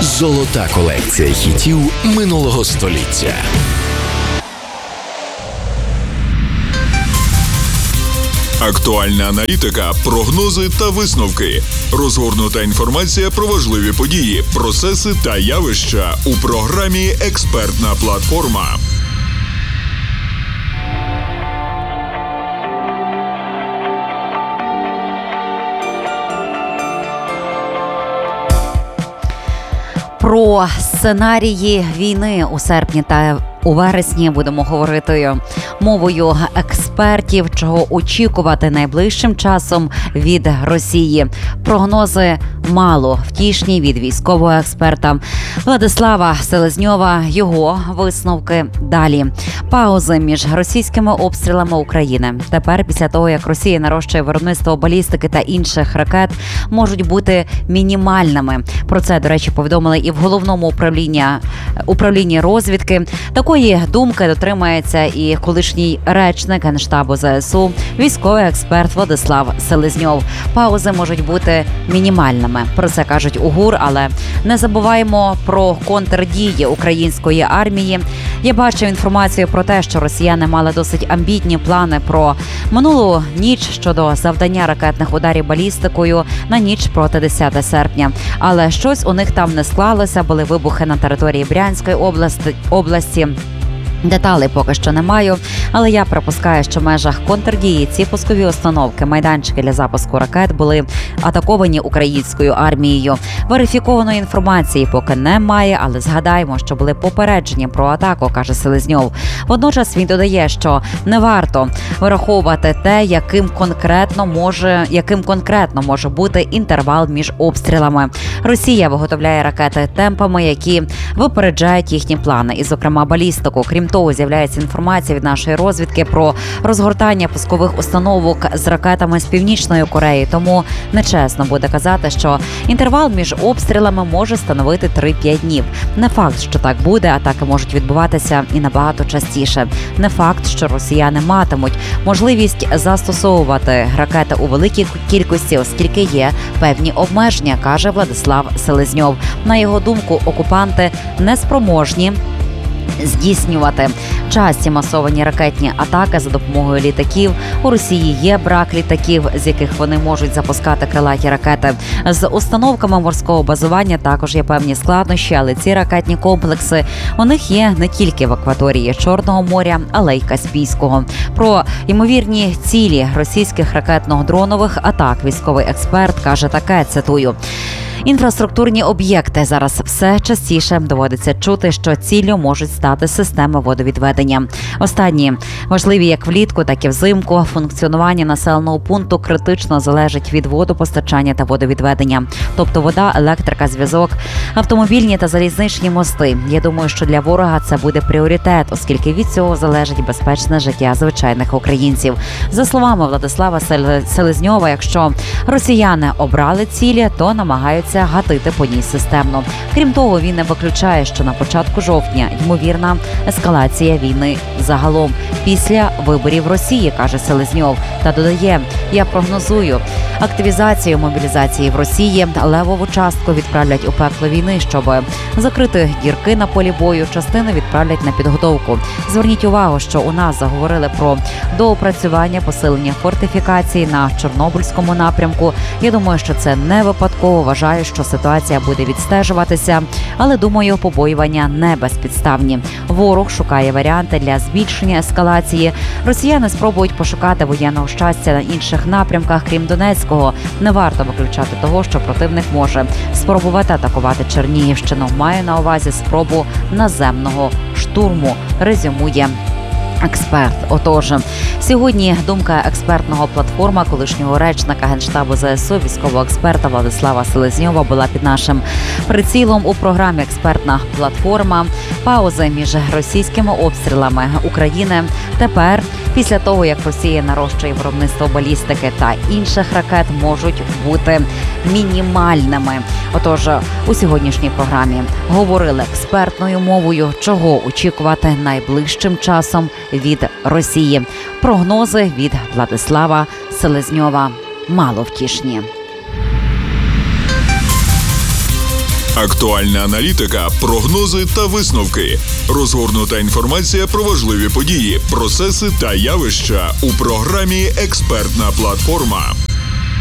Золота колекція хітів минулого століття. Актуальна аналітика, прогнози та висновки. Розгорнута інформація про важливі події, процеси та явища у програмі «Експертна платформа». Про сценарії війни у серпні та у вересні будемо говорити мовою експертів, чого очікувати найближчим часом від Росії. Прогнози мало втішні від військового експерта Владислава Селезньова. Його висновки далі. Паузи між російськими обстрілами України. Тепер, після того, як Росія нарощує виробництво балістики та інших ракет, можуть бути мінімальними. Про це, до речі, повідомили і в головному управлінні розвідки. Такої думки дотримається і колишній речник Генштабу ЗСУ, військовий експерт Владислав Селезньов. Паузи можуть бути мінімальними. Про це кажуть у ГУР, але не забуваємо про контрдії української армії. Я бачив інформацію про те, що росіяни мали досить амбітні плани про минулу ніч щодо завдання ракетних ударів балістикою на ніч проти 10 серпня. Але щось у них там не склалося, були вибухи на території Брянської області. Деталей поки що не маю, але я припускаю, що в межах контрдії ці пускові установки, майданчики для запуску ракет були атаковані українською армією. Верифікованої інформації поки немає, але згадаємо, що були попереджені про атаку, каже Селезньов. Водночас він додає, що не варто вираховувати те, яким конкретно може бути інтервал між обстрілами. Росія виготовляє ракети темпами, які випереджають їхні плани, і, зокрема, балістику. Крім того, з'являється інформація від нашої розвідки про розгортання пускових установок з ракетами з Північної Кореї. Тому нечесно буде казати, що інтервал між обстрілами може становити 3-5 днів. Не факт, що так буде, атаки можуть відбуватися і набагато частіше. Не факт, що росіяни матимуть можливість застосовувати ракети у великій кількості, оскільки є певні обмеження, каже Владислав Селезньов. На його думку, окупанти неспроможні здійснювати часті масовані ракетні атаки за допомогою літаків. У Росії є брак літаків, з яких вони можуть запускати крилаті ракети. З установками морського базування також є певні складнощі, але ці ракетні комплекси у них є не тільки в акваторії Чорного моря, але й Каспійського. Про ймовірні цілі російських ракетно-дронових атак військовий експерт каже таке, цитую: інфраструктурні об'єкти. Зараз все частіше доводиться чути, що ціллю можуть стати системи водовідведення. Останні важливі як влітку, так і взимку. Функціонування населеного пункту критично залежить від водопостачання та водовідведення. Тобто вода, електрика, зв'язок, автомобільні та залізничні мости. Я думаю, що для ворога це буде пріоритет, оскільки від цього залежить безпечне життя звичайних українців. За словами Владислава Селезньова, якщо росіяни обрали цілі, то намагаються гатити по ній системно. Крім того, він не виключає, що на початку жовтня ймовірна ескалація війни загалом після виборів Росії, каже Селезньов. Та додає: я прогнозую активізацію мобілізації в Росії. Левову частку відправлять у пекло війни, щоб закрити дірки на полі бою. Частину відправлять на підготовку. Зверніть увагу, що у нас заговорили про доопрацювання, посилення фортифікацій на Чорнобильському напрямку. Я думаю, що це не випадково. Вважаю, що ситуація буде відстежуватися, але, думаю, побоювання не безпідставні. Ворог шукає варіанти для збільшення ескалації. Росіяни спробують пошукати воєнного щастя на інших напрямках, крім Донецького. Не варто виключати того, що противник може спробувати атакувати Чернігівщину. Маю на увазі спробу наземного штурму, резюмує експерт. Отож, сьогодні думка експертного платформа колишнього речника Генштабу ЗСУ, військового експерта Владислава Селезньова була під нашим прицілом у програмі «Експертна платформа». Паузи між російськими обстрілами України тепер, після того, як Росія нарощує виробництво балістики та інших ракет, можуть бути мінімальними. Отож, у сьогоднішній програмі говорили експертною мовою, чого очікувати найближчим часом від Росії. Прогнози від Владислава Селезньова маловтішні. Актуальна аналітика, прогнози та висновки. Розгорнута інформація про важливі події, процеси та явища у програмі «Експертна платформа».